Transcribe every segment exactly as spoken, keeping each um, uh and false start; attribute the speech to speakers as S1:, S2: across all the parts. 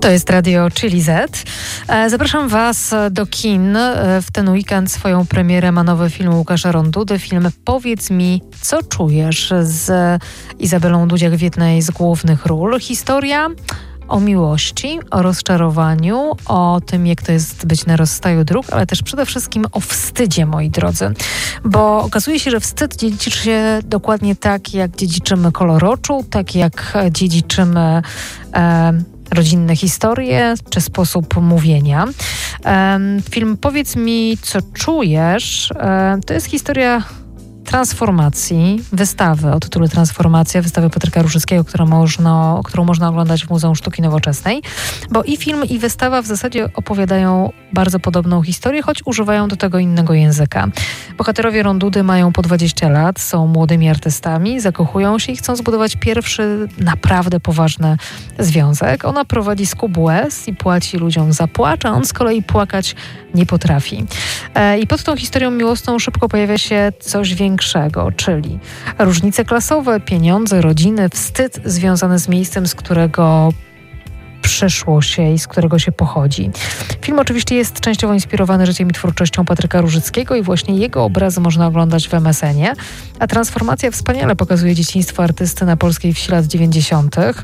S1: To jest Radio Chili Z. Zapraszam Was do kin. W ten weekend swoją premierę ma nowy film Łukasza Rondudy. Film Powiedz mi, co czujesz, z Izabelą Dudziak w jednej z głównych ról. Historia o miłości, o rozczarowaniu, o tym, jak to jest być na rozstaju dróg, ale też przede wszystkim o wstydzie, moi drodzy. Bo okazuje się, że wstyd dziedziczy się dokładnie tak, jak dziedziczymy kolor oczu, tak jak dziedziczymy e, rodzinne historie czy sposób mówienia. E, film Powiedz mi, co czujesz, e, to jest historia transformacji, wystawy o tytule Transformacja, wystawy Patryka Różyckiego, którą można, którą można oglądać w Muzeum Sztuki Nowoczesnej, bo i film, i wystawa w zasadzie opowiadają bardzo podobną historię, choć używają do tego innego języka. Bohaterowie Rondudy mają po dwadzieścia lat, są młodymi artystami, zakochują się i chcą zbudować pierwszy naprawdę poważny związek. Ona prowadzi skub łez i płaci ludziom za płacz, a on z kolei płakać nie potrafi. E, I pod tą historią miłosną szybko pojawia się coś większego, czyli różnice klasowe, pieniądze, rodziny, wstyd związany z miejscem, z którego przyszło się i z którego się pochodzi. Film oczywiście jest częściowo inspirowany życiem i twórczością Patryka Różyckiego i właśnie jego obrazy można oglądać w em es en ie, a Transformacja wspaniale pokazuje dzieciństwo artysty na polskiej wsi lat dziewięćdziesiątych.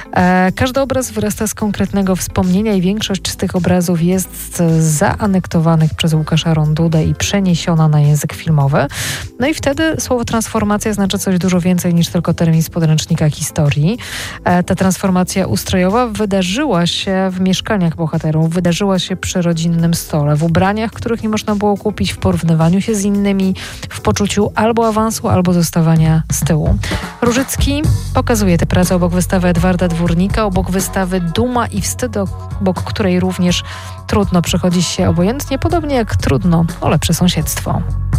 S1: E, każdy obraz wyrasta z konkretnego wspomnienia i większość z tych obrazów jest zaanektowanych przez Łukasza Rondudę i przeniesiona na język filmowy. No i wtedy słowo transformacja znaczy coś dużo więcej niż tylko termin z podręcznika historii. E, ta transformacja ustrojowa wydarzyła Wydarzyła się w mieszkaniach bohaterów, wydarzyła się przy rodzinnym stole, w ubraniach, których nie można było kupić, w porównywaniu się z innymi, w poczuciu albo awansu, albo zostawania z tyłu. Różycki pokazuje tę pracę obok wystawy Edwarda Dwórnika, obok wystawy Duma i wstyd, obok której również trudno przechodzić się obojętnie, podobnie jak trudno o lepsze sąsiedztwo.